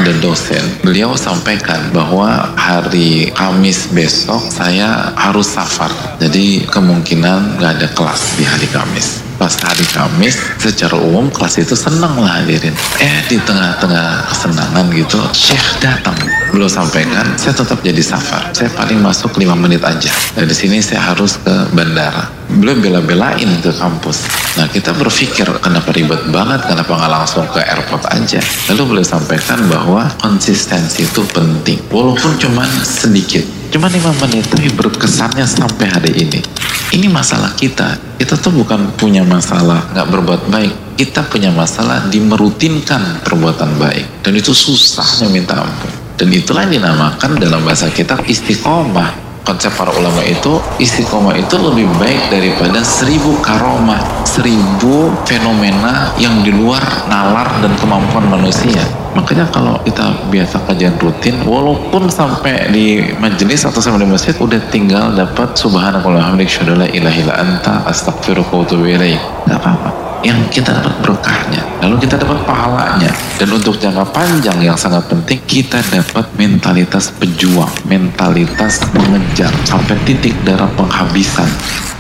ada dosen, beliau sampaikan bahwa hari Kamis besok saya harus safar, jadi kemungkinan gak ada kelas di hari Kamis. Pas hari Kamis, secara umum kelas itu senang lah hadirin. Di tengah-tengah kesenangan gitu, Syekh datang. Beliau sampaikan, saya tetap jadi safar. Saya paling masuk 5 menit aja. Dari sini saya harus ke bandara. Beliau bela-belain ke kampus. Nah, kita berpikir, kenapa ribet banget, kenapa nggak langsung ke airport aja? Lalu beliau sampaikan bahwa konsistensi itu penting. Walaupun cuma sedikit. Cuma 5 menit, tapi berkesannya sampai hari ini. Ini masalah kita. Kita tuh bukan punya masalah nggak berbuat baik. Kita punya masalah dimerutinkan perbuatan baik. Dan itu susahnya minta ampun. Dan itulah yang dinamakan dalam bahasa kita istiqomah. Konsep para ulama itu, istiqomah itu lebih baik daripada 1000 karomah, 1000 fenomena yang di luar nalar dan kemampuan manusia. Makanya kalau kita biasa kajian rutin, walaupun sampai di majelis atau sampai di masjid, udah tinggal dapat subhanakallahumma hamdika asyhadu an la ilaha illa anta astaghfiruka wa atubu ilaik. Gak apa-apa. Yang kita dapat berkahnya, lalu kita dapat pahalanya. Dan untuk jangka panjang yang sangat penting, kita dapat mentalitas pejuang, mentalitas mengejar sampai titik darah penghabisan.